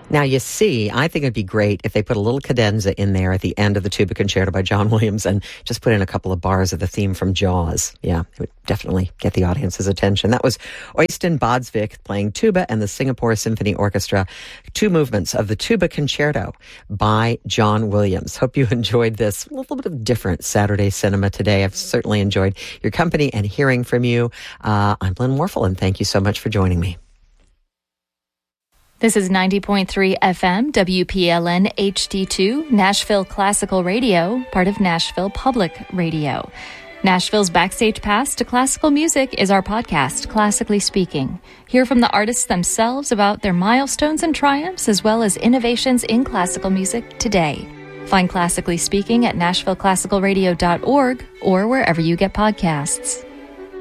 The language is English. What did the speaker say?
Now, you see, I think it'd be great if they put a little cadenza in there at the end of the Tuba Concerto by John Williams and just put in a couple of bars of the theme from Jaws. Yeah, it would definitely get the audience's attention. That was Øystein Bodsvik playing tuba and the Singapore Symphony Orchestra, two movements of the Tuba Concerto by John Williams. Hope you enjoyed this a little bit of different Saturday cinema today. I've certainly enjoyed your company and hearing from you. I'm Lynn Warfel, and thank you so much for joining me. This is 90.3 FM, WPLN HD2, Nashville Classical Radio, part of Nashville Public Radio. Nashville's Backstage Pass to Classical Music is our podcast, Classically Speaking. Hear from the artists themselves about their milestones and triumphs, as well as innovations in classical music today. Find Classically Speaking at NashvilleClassicalRadio.org or wherever you get podcasts.